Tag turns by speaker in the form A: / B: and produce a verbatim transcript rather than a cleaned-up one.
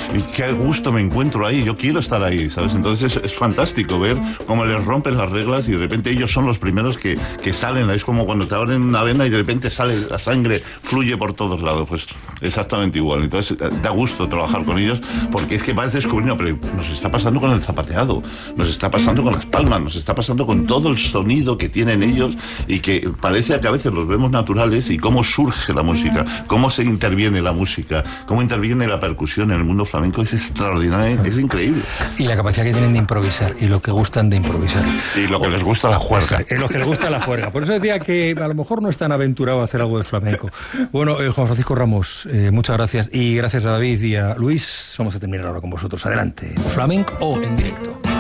A: y qué gusto me encuentro ahí, yo quiero estar ahí, ¿sabes? Entonces es, es fantástico ver cómo les rompen las reglas y de repente ellos son los primeros que, que salen, es como cuando te abren una vena y de repente sale la sangre, fluye por todos lados, pues exactamente igual. Entonces da gusto trabajar con ellos porque es que vas descubriendo, pero nos está pasando con el zapateado, nos está pasando con las palmas, nos está pasando con todo el sonido que tienen ellos y que parece que a veces los vemos naturales y cómo surge la música, cómo se interviene la música, cómo interviene la percusión en el mundo flamenco es extraordinario, es increíble.
B: Y la capacidad que tienen de improvisar y lo que gustan de improvisar.
A: Y lo que les gusta la juerga.
B: Es lo que les gusta la juerga. Por eso decía que a lo mejor no es tan aventurado hacer algo de flamenco. Bueno, eh, Juan Francisco Ramos, eh, muchas gracias. Y gracias a David y a Luis. Vamos a terminar ahora con vosotros. Adelante. Flamenco en directo.